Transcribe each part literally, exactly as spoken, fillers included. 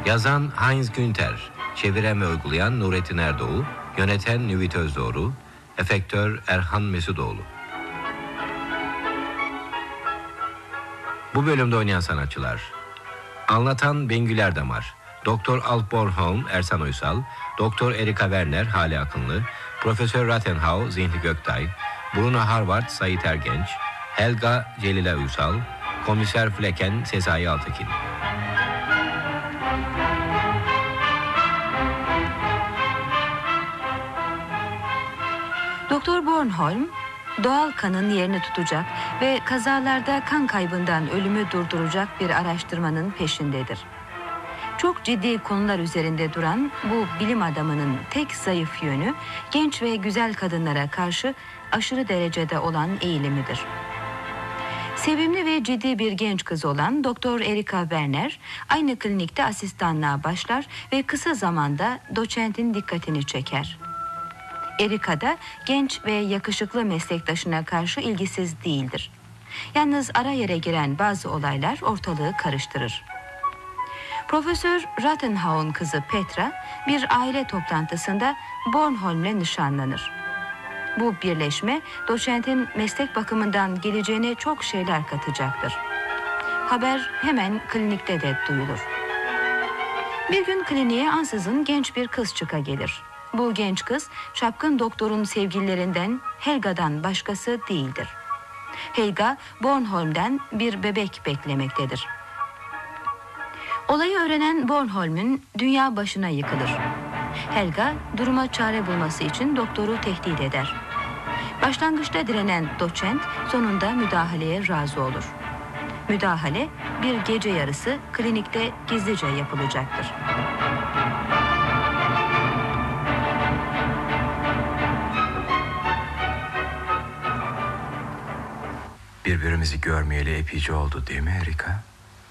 Yazan Heinz Günther, çeviren ve uygulayan Nurettin Erdoğu, yöneten Nüvit Özdoğru, efektör Erhan Mesudoğlu. Bu bölümde oynayan sanatçılar: anlatan Bengül Erdemar, Doktor Alp Bornholm Ersan Uysal, Doktor Erika Werner Hale Akınlı, Profesör Rathenhau Zihni Göktay, Bruno Harvard Sait Ergenç, Helga Celila Uysal, Komiser Flecken Sezai Altekin. Doktor Bornholm, doğal kanın yerini tutacak ve kazalarda kan kaybından ölümü durduracak bir araştırmanın peşindedir. Çok ciddi konular üzerinde duran bu bilim adamının tek zayıf yönü, genç ve güzel kadınlara karşı aşırı derecede olan eğilimidir. Sevimli ve ciddi bir genç kız olan Doktor Erika Werner, aynı klinikte asistanlığa başlar ve kısa zamanda doçentin dikkatini çeker. Erika da genç ve yakışıklı meslektaşına karşı ilgisiz değildir. Yalnız ara yere giren bazı olaylar ortalığı karıştırır. Profesör Rathenhau'nun kızı Petra bir aile toplantısında Bornholm'le nişanlanır. Bu birleşme doçentin meslek bakımından geleceğine çok şeyler katacaktır. Haber hemen klinikte de duyulur. Bir gün kliniğe ansızın genç bir kız çıka gelir. Bu genç kız çapkın doktorun sevgililerinden Helga'dan başkası değildir. Helga Bornholm'den bir bebek beklemektedir. Olayı öğrenen Bornholm'ün dünya başına yıkılır. Helga duruma çare bulması için doktoru tehdit eder. Başlangıçta direnen doçent sonunda müdahaleye razı olur. Müdahale bir gece yarısı klinikte gizlice yapılacaktır. Birbirimizi görmeyeli epeyce oldu değil mi Erika?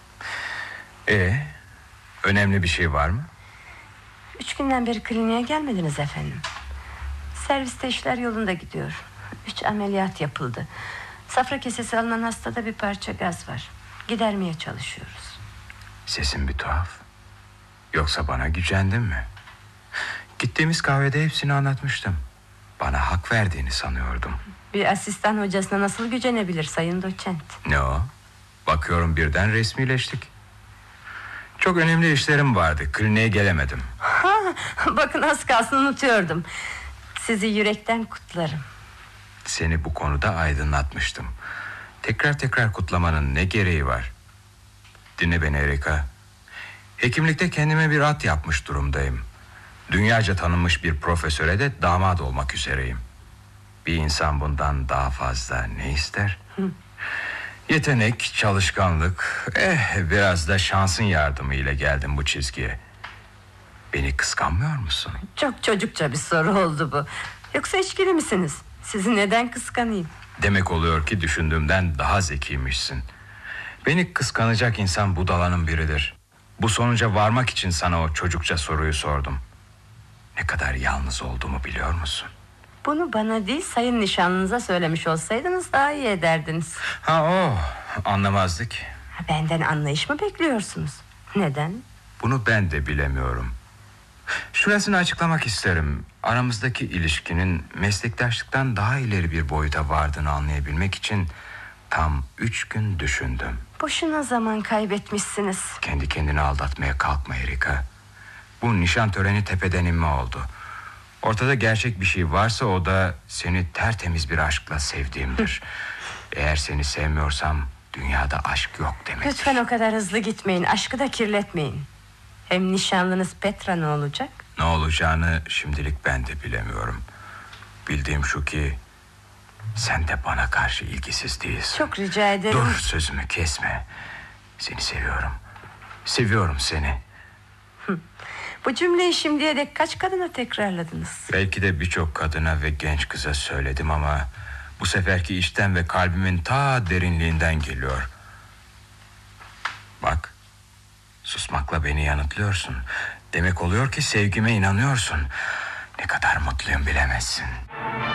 Ee, önemli bir şey var mı? Üç günden beri kliniğe gelmediniz efendim. Serviste işler yolunda gidiyor. Üç ameliyat yapıldı. Safra kesesi alınan hastada bir parça gaz var. Gidermeye çalışıyoruz. Sesin bir tuhaf. Yoksa bana gücendin mi? Gittiğimiz kahvede hepsini anlatmıştım. Bana hak verdiğini sanıyordum. Bir asistan hocasına nasıl gücenebilir sayın doçent? Ne o? Bakıyorum birden resmileştik. Çok önemli işlerim vardı. Kliniğe gelemedim. Ha, bakın az kalsın unutuyordum. Sizi yürekten kutlarım. Seni bu konuda aydınlatmıştım. Tekrar tekrar kutlamanın ne gereği var? Dinle beni Erika. Hekimlikte kendime bir at yapmış durumdayım. Dünyaca tanınmış bir profesöre de damat olmak üzereyim. Bir insan bundan daha fazla ne ister? Hı. Yetenek, çalışkanlık, eh biraz da şansın yardımıyla geldim bu çizgiye. Beni kıskanmıyor musun? Çok çocukça bir soru oldu bu. Yoksa içkili misiniz? Sizi neden kıskanayım? Demek oluyor ki düşündüğümden daha zekiymişsin. Beni kıskanacak insan budalanın biridir. Bu sonuca varmak için sana o çocukça soruyu sordum. Ne kadar yalnız olduğumu biliyor musun? Bunu bana değil sayın nişanlınıza söylemiş olsaydınız daha iyi ederdiniz. Ha o anlamazdık. Benden anlayış mı bekliyorsunuz? Neden? Bunu ben de bilemiyorum. Şurasını açıklamak isterim. Aramızdaki ilişkinin meslektaşlıktan daha ileri bir boyuta vardığını anlayabilmek için tam üç gün düşündüm. Boşuna zaman kaybetmişsiniz. Kendi kendini aldatmaya kalkma Erika. Bu nişan töreni tepeden inme oldu. Ortada gerçek bir şey varsa o da seni tertemiz bir aşkla sevdiğimdir. Eğer seni sevmiyorsam dünyada aşk yok demektir. Lütfen o kadar hızlı gitmeyin. Aşkı da kirletmeyin. Hem nişanlınız Petra ne olacak? Ne olacağını şimdilik ben de bilemiyorum. Bildiğim şu ki sen de bana karşı ilgisiz değilsin. Çok rica ederim. Dur, sözümü kesme. Seni seviyorum. Seviyorum seni. Bu cümleyi şimdiye dek kaç kadına tekrarladınız? Belki de birçok kadına ve genç kıza söyledim ama bu seferki içten ve kalbimin ta derinliğinden geliyor. Bak, susmakla beni yanıtlıyorsun. Demek oluyor ki sevgime inanıyorsun. Ne kadar mutluyum bilemezsin.